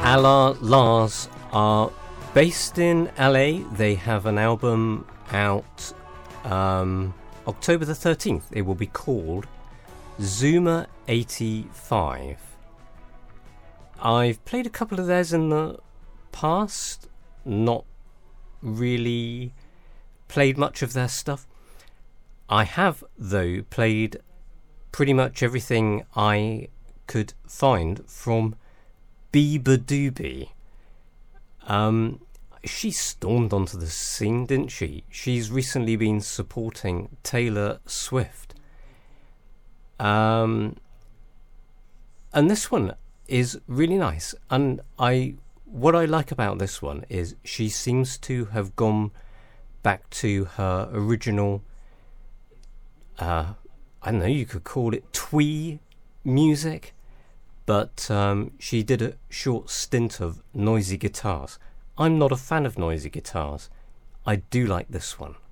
Ala Lars are based in LA. They have an album out October the 13th. It will be called Zuma 85. I've played a couple of theirs in the past, not really played much of their stuff. I have, though, played pretty much everything I could find from Beabadoobee. She stormed onto the scene, didn't she? She's recently been supporting Taylor Swift. And this one is really nice. And what I like about this one is she seems to have gone back to her original, I don't know, you could call it twee music. But she did a short stint of noisy guitars. I'm not a fan of noisy guitars. I do like this one.